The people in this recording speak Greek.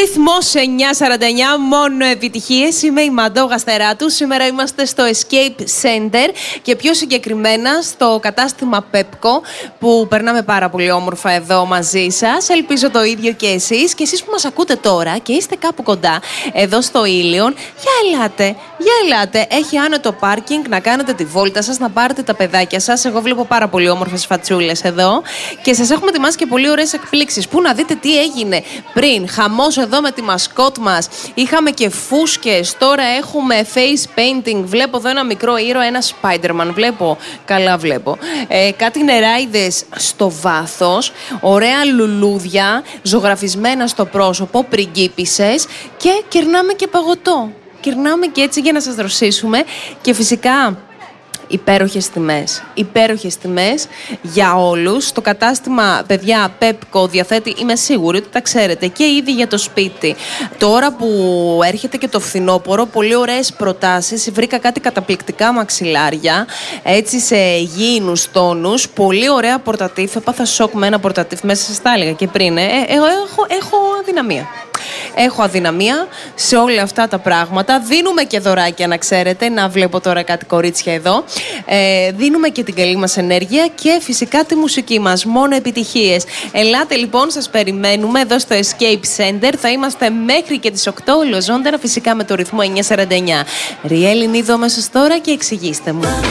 Ρυθμός 949, μόνο επιτυχίες. Είμαι η Μαντώ Γαστεράτου. Σήμερα είμαστε στο Escape Center και πιο συγκεκριμένα στο κατάστημα Pepco, που περνάμε πάρα πολύ όμορφα εδώ μαζί σας. Ελπίζω το ίδιο και εσείς. Και εσείς που μας ακούτε τώρα και είστε κάπου κοντά, εδώ στο Ήλιον, για ελάτε. Έχει άνετο πάρκινγκ, να κάνετε τη βόλτα σας, να πάρετε τα παιδάκια σας. Εγώ βλέπω πάρα πολύ όμορφες φατσούλες εδώ και σας έχουμε ετοιμάσει και πολύ ωραίες εκπλήξεις. Πού να δείτε τι έγινε πριν. Χαμός εδώ με τη μασκότ μας. Είχαμε και φούσκες. Τώρα έχουμε face painting. Βλέπω εδώ ένα μικρό ήρωα, ένα Spider-Man. Καλά βλέπω. Κάτι νεράιδες στο βάθος. Ωραία λουλούδια ζωγραφισμένα στο πρόσωπο. Πριγκίπισσες. Και κερνάμε και παγωτό. Κερνάμε και έτσι για να σας δροσίσουμε. Και φυσικά υπέροχες τιμές για όλους. Το κατάστημα, παιδιά, Pepco διαθέτει, είμαι σίγουρη ότι τα ξέρετε, και ήδη για το σπίτι. Τώρα που έρχεται και το φθινόπωρο, πολύ ωραίες προτάσεις. Βρήκα κάτι καταπληκτικά μαξιλάρια, έτσι σε γήινους τόνους. Πολύ ωραία πορτατίφ. Έπαθα σοκ με ένα πορτατίφ, μέσα σας τα έλεγα και πριν. Έχω αδυναμία. Έχω αδυναμία σε όλα αυτά τα πράγματα. Δίνουμε και δωράκια, να ξέρετε. Να βλέπω τώρα κάτι κορίτσια εδώ. Δίνουμε και την καλή μας ενέργεια και φυσικά τη μουσική μας. Μόνο επιτυχίες. Ελάτε λοιπόν, σας περιμένουμε εδώ στο Escape Center. Θα είμαστε μέχρι και τις 8 ολοζώντερα, φυσικά με το ρυθμό 949. Ριέλ Νίδο αμέσως τώρα και εξηγήστε μου.